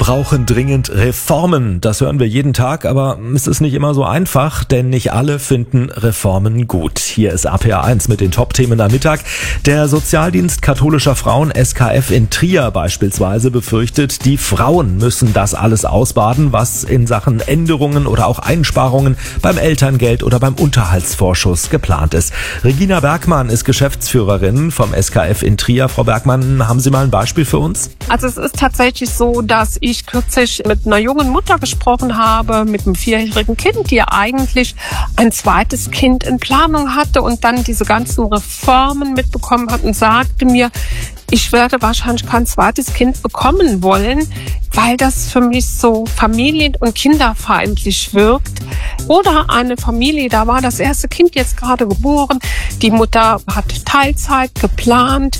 brauchen dringend Reformen. Das hören wir jeden Tag, aber es ist nicht immer so einfach, denn nicht alle finden Reformen gut. Hier ist APA1 mit den Top-Themen am Mittag. Der Sozialdienst katholischer Frauen SKF in Trier beispielsweise befürchtet, die Frauen müssen das alles ausbaden, was in Sachen Änderungen oder auch Einsparungen beim Elterngeld oder beim Unterhaltsvorschuss geplant ist. Regina Bergmann ist Geschäftsführerin vom SKF in Trier. Frau Bergmann, haben Sie mal ein Beispiel für uns? Also es ist tatsächlich so, dass ich kürzlich mit einer jungen Mutter gesprochen habe, mit einem 4-jährigen Kind, die eigentlich ein zweites Kind in Planung hatte und dann diese ganzen Reformen mitbekommen hat und sagte mir, ich werde wahrscheinlich kein zweites Kind bekommen wollen, weil das für mich so familien- und kinderfeindlich wirkt. Oder eine Familie, da war das erste Kind jetzt gerade geboren, die Mutter hat Teilzeit geplant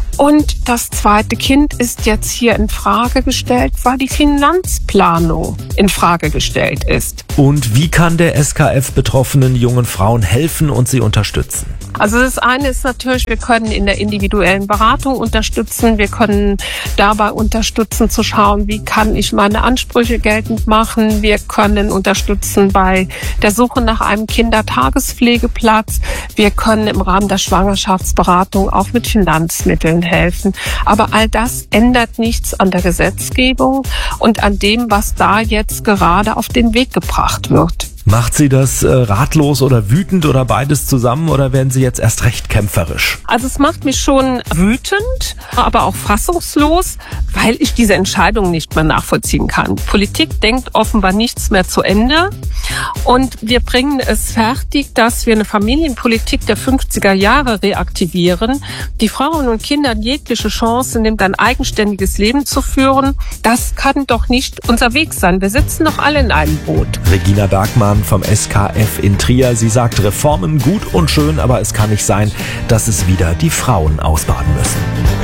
und das zweite Kind ist jetzt hier in Frage gestellt, weil die Finanzplanung in Frage gestellt ist. Und wie kann der SKF betroffenen jungen Frauen helfen und sie unterstützen? Also das eine ist natürlich, wir können in der individuellen Beratung unterstützen. Wir können dabei unterstützen zu schauen, wie kann ich meine Ansprüche geltend machen. Wir können unterstützen bei der Suche nach einem Kindertagespflegeplatz. Wir können im Rahmen der Schwangerschaftsberatung auch mit Finanzmitteln helfen. Aber all das ändert nichts an der Gesetzgebung und an dem, was da jetzt gerade auf den Weg gebracht wird. Macht Sie das ratlos oder wütend oder beides zusammen oder werden Sie jetzt erst recht kämpferisch? Also es macht mich schon wütend, aber auch fassungslos, weil ich diese Entscheidung nicht mehr nachvollziehen kann. Politik denkt offenbar nichts mehr zu Ende und wir bringen es fertig, dass wir eine Familienpolitik der 50er Jahre reaktivieren, die Frauen und Kindern jegliche Chance nimmt, ein eigenständiges Leben zu führen. Das kann doch nicht unser Weg sein. Wir sitzen doch alle in einem Boot. Regina Bergmann vom SKF in Trier. Sie sagt, Reformen gut und schön, aber es kann nicht sein, dass es wieder die Frauen ausbaden müssen.